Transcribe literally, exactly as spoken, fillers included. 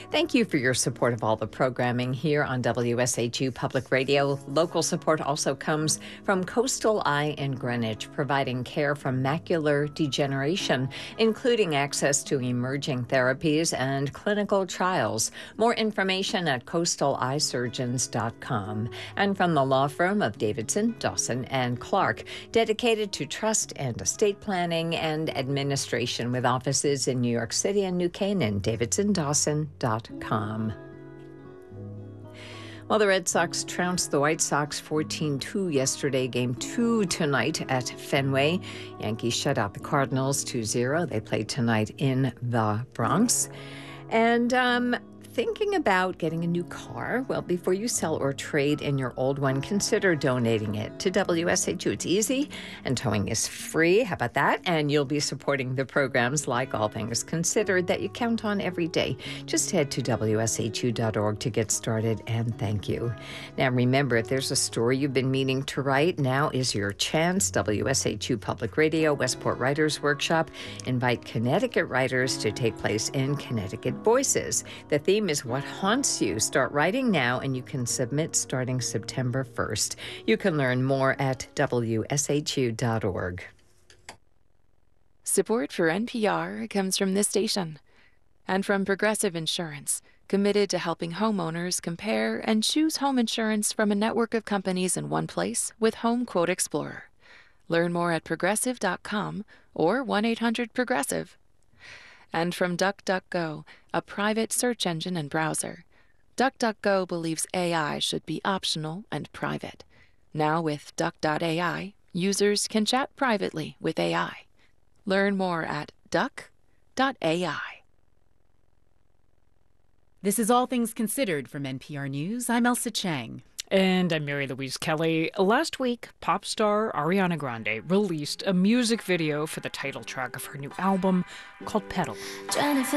Thank you for your support of all the programming here on W S H U Public Radio. Local support also comes from Coastal Eye in Greenwich, providing care for macular degeneration, including access to emerging therapies and clinical trials. More information at coastal eye surgeons dot com. And from the law firm of Davidson, Dawson, and Clark, dedicated to trust and estate planning and administration with offices in New York City and New Canaan, davidson dawson dot com. Well, the Red Sox trounced the White Sox fourteen two yesterday. Game two tonight at Fenway. Yankees shut out the Cardinals two zero. They play tonight in the Bronx. And um, thinking about getting a new car? Well, before you sell or trade in your old one, consider donating it to W S H U. It's easy and towing is free. How about that? And you'll be supporting the programs like All Things Considered that you count on every day. Just head to W S H U dot org to get started, and thank you. Now, remember, if there's a story you've been meaning to write, now is your chance. W S H U Public Radio, Westport Writers Workshop invite Connecticut writers to take place in Connecticut Voices. The theme is What Haunts You. Start writing now, and you can submit starting September first. You can learn more at W S H U dot org. Support for N P R comes from this station and from Progressive Insurance, committed to helping homeowners compare and choose home insurance from a network of companies in one place with Home Quote Explorer. Learn more at progressive dot com or one eight hundred progressive. And from DuckDuckGo, a private search engine and browser. DuckDuckGo believes A I should be optional and private. Now with Duck dot A I, users can chat privately with A I. Learn more at duck dot A I. This is All Things Considered from N P R News. I'm Elsa Chang. And I'm Mary Louise Kelly. Last week, pop star Ariana Grande released a music video for the title track of her new album called Pedal.